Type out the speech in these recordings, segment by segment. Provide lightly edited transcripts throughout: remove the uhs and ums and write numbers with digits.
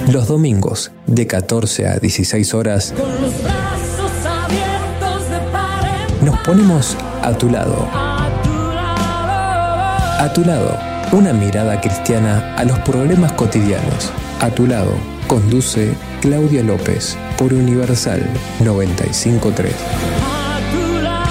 Los domingos, de 14 a 16 horas, Con los brazos abiertos de par en par. nos ponemos a tu lado. A tu lado. A tu lado, una mirada cristiana a los problemas cotidianos. A tu lado, conduce Claudia López por Universal 95.3. A tu lado.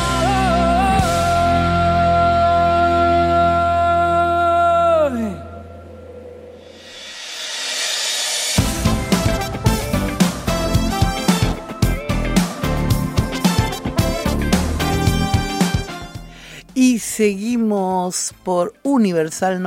Y seguimos por Universal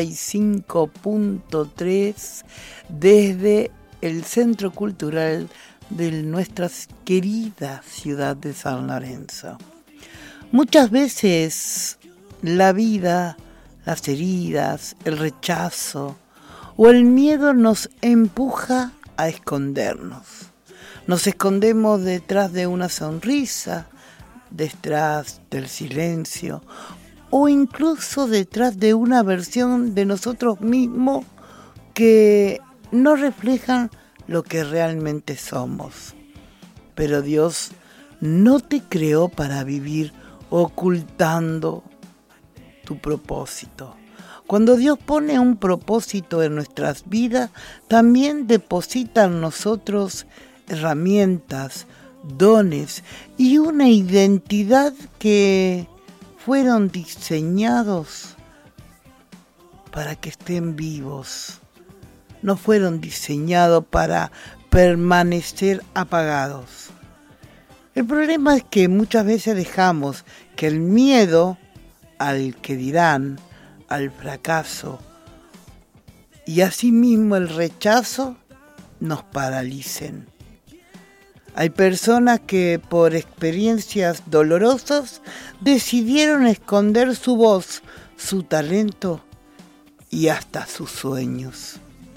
95.3 desde el Centro Cultural de nuestra querida ciudad de San Lorenzo. Muchas veces la vida, las heridas, el rechazo o el miedo nos empuja a escondernos. Nos escondemos detrás de una sonrisa, detrás del silencio o incluso detrás de una versión de nosotros mismos que no reflejan lo que realmente somos. Pero Dios no te creó para vivir ocultando tu propósito. Cuando Dios pone un propósito en nuestras vidas, también deposita en nosotros herramientas, dones y una identidad que fueron diseñados para que estén vivos. No fueron diseñados para permanecer apagados. El problema es que muchas veces dejamos que el miedo al que dirán, al fracaso y asimismo el rechazo nos paralicen. Hay personas que por experiencias dolorosas decidieron esconder su voz, su talento y hasta sus sueños.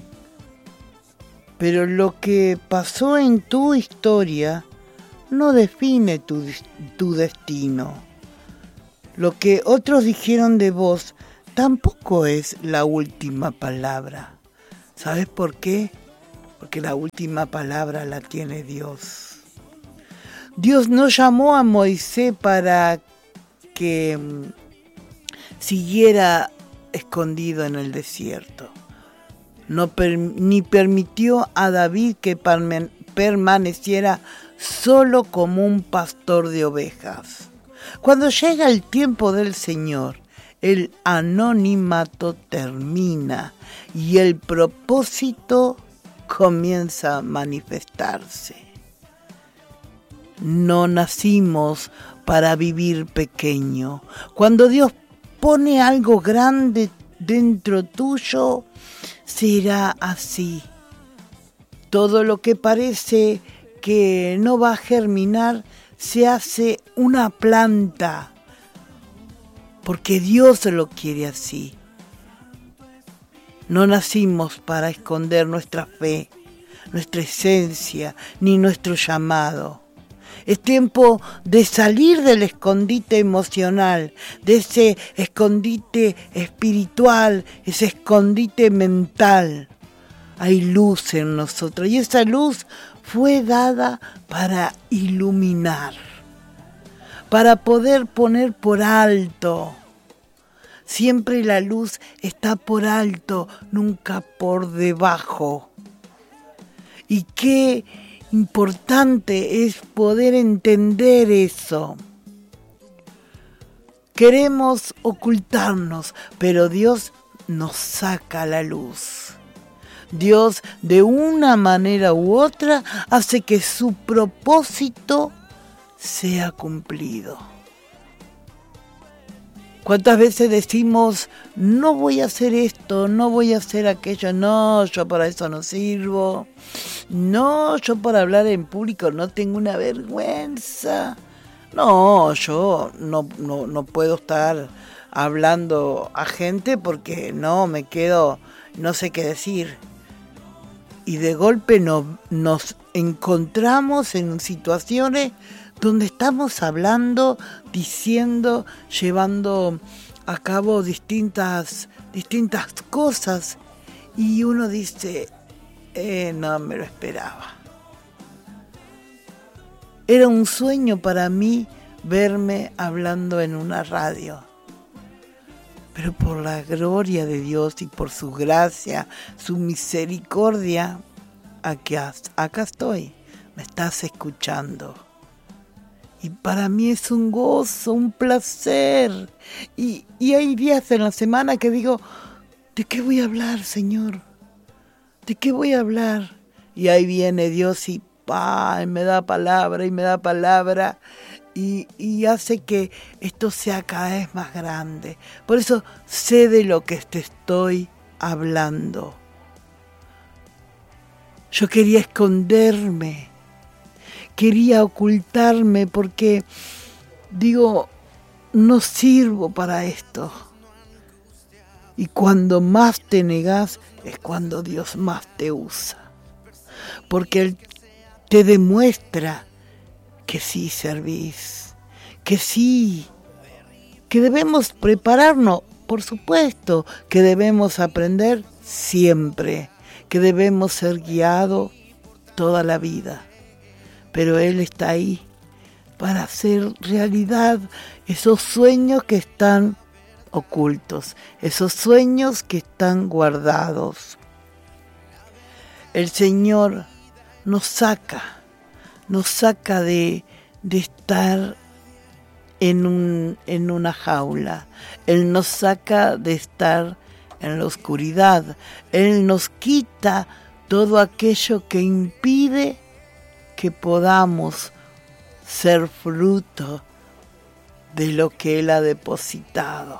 Pero lo que pasó en tu historia no define tu destino. Lo que otros dijeron de vos tampoco es la última palabra. ¿Sabes por qué? Porque la última palabra la tiene Dios. Dios no llamó a Moisés para que siguiera escondido en el desierto. Ni permitió a David que permaneciera solo como un pastor de ovejas. Cuando llega el tiempo del Señor, el anonimato termina y el propósito comienza a manifestarse. No nacimos para vivir pequeño. Cuando Dios pone algo grande dentro tuyo, será así. Todo lo que parece que no va a germinar se hace una planta, porque Dios lo quiere así. No nacimos para esconder nuestra fe, nuestra esencia, ni nuestro llamado. Es tiempo de salir del escondite emocional, de ese escondite espiritual, ese escondite mental. Hay luz en nosotros y esa luz fue dada para iluminar, para poder poner por alto. Siempre la luz está por alto, nunca por debajo. Y qué importante es poder entender eso. Queremos ocultarnos, pero Dios nos saca a la luz. Dios, de una manera u otra, hace que su propósito sea cumplido. ¿Cuántas veces decimos, no voy a hacer esto, no voy a hacer aquello? No, yo para eso no sirvo. No, yo para hablar en público no tengo una vergüenza. No, yo no puedo estar hablando a gente porque no me quedo, no sé qué decir. Y de golpe nos encontramos en situaciones donde estamos hablando, diciendo, llevando a cabo distintas cosas y uno dice, No me lo esperaba. Era un sueño para mí verme hablando en una radio. Pero por la gloria de Dios y por su gracia, su misericordia, acá estoy. Me estás escuchando. Y para mí es un gozo, un placer. Y hay días en la semana que digo, ¿de qué voy a hablar, Señor? ¿De qué voy a hablar? Y ahí viene Dios y me da palabra y me da palabra. Y hace que esto sea cada vez más grande. Por eso sé de lo que te estoy hablando. Yo quería esconderme, quería ocultarme porque digo, no sirvo para esto. Y cuando más te negás es cuando Dios más te usa. Porque Él te demuestra que sí servís, que sí, que debemos prepararnos, por supuesto, que debemos aprender siempre, que debemos ser guiados toda la vida. Pero Él está ahí para hacer realidad esos sueños que están ocultos, esos sueños que están guardados. El Señor nos saca de estar en una jaula. Él nos saca de estar en la oscuridad. Él nos quita todo aquello que impide que podamos ser fruto de lo que Él ha depositado.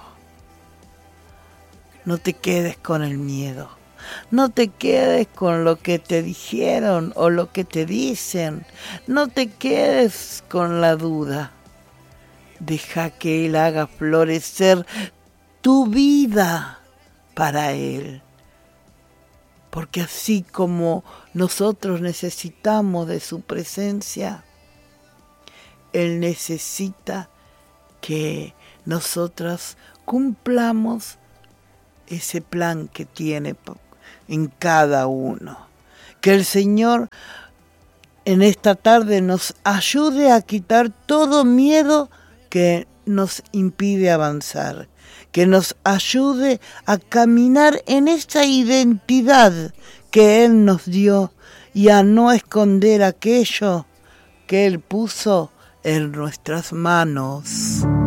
No te quedes con el miedo. No te quedes con lo que te dijeron o lo que te dicen. No te quedes con la duda. Deja que Él haga florecer tu vida para Él. Porque así como nosotros necesitamos de su presencia, Él necesita que nosotras cumplamos ese plan que tiene en cada uno. Que el Señor en esta tarde nos ayude a quitar todo miedo que nos impide avanzar. Que nos ayude a caminar en esa identidad que Él nos dio y a no esconder aquello que Él puso en nuestras manos.